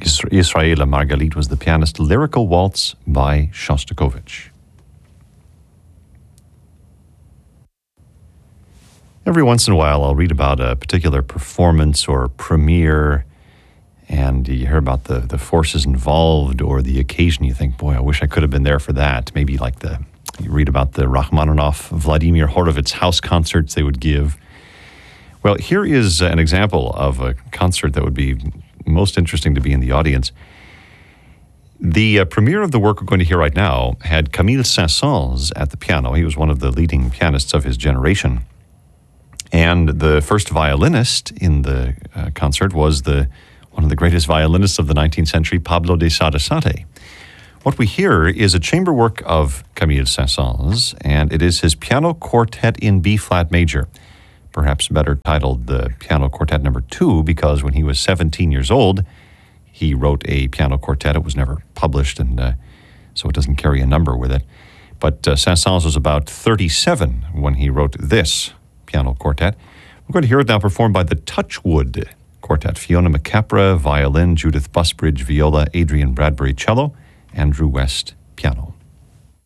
Israela Margalit was the pianist. Lyrical Waltz by Shostakovich. Every once in a while, I'll read about a particular performance or premiere, and you hear about the forces involved or the occasion. You think, boy, I wish I could have been there for that. Maybe like you read about the Rachmaninoff, Vladimir Horowitz house concerts they would give. Well, here is an example of a concert that would be most interesting to be in the audience. The premiere of the work we're going to hear right now had Camille Saint-Saëns at the piano. He was one of the leading pianists of his generation. And the first violinist in the concert was one of the greatest violinists of the 19th century, Pablo de Sarasate. What we hear is a chamber work of Camille Saint-Saëns, and it is his piano quartet in B-flat major, perhaps better titled the Piano Quartet No. 2, because when he was 17 years old, he wrote a piano quartet. It was never published, and so it doesn't carry a number with it. But Saint-Saëns was about 37 when he wrote this piano quartet. We're going to hear it now performed by the Touchwood Quartet. Fiona McCapra, violin, Judith Busbridge, viola, Adrian Bradbury, cello, Andrew West, piano.